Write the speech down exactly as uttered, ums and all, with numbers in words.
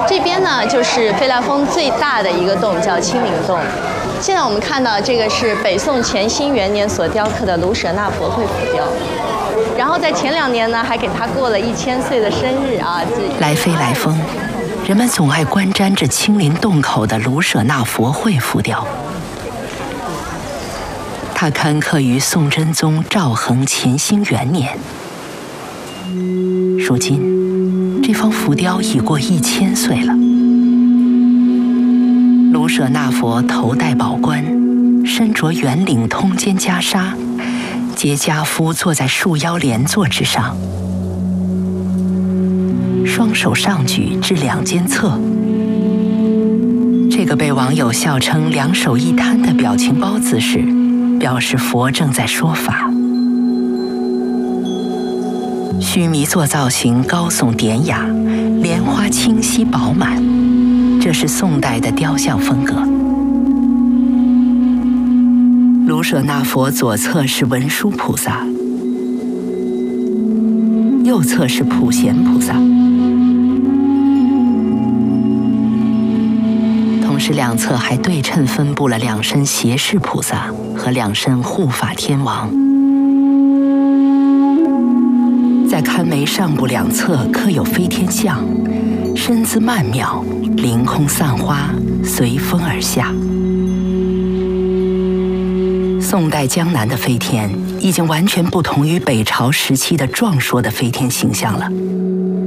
这边呢就是飞来峰最大的一个洞，叫清明洞。现在我们看到这个是北宋乾兴元年所雕刻的卢舍那佛会浮雕，然后在前两年呢还给他过了一千岁的生日啊。 来飞来峰，人们总爱观瞻这青林洞口的卢舍那佛会浮雕。它刊刻于宋真宗赵恒乾兴元年。如今，这方浮雕已过一千岁了。卢舍那佛头戴宝冠，身着圆领通肩袈裟，结跏趺坐在束腰莲座之上，双手上举至两肩侧。这个被网友笑称“两手一摊”的表情包姿势，表示佛正在说法。须弥座造型高耸典雅，莲花清晰饱满，这是宋代的雕像风格。卢舍那佛左侧是文殊菩萨，右侧是普贤菩萨，同时两侧还对称分布了两身胁侍菩萨和两身护法天王。在龛眉上部两侧刻有飞天像，身姿曼妙，凌空散花，随风而下。宋代江南的飞天已经完全不同于北朝时期的壮硕的飞天形象了。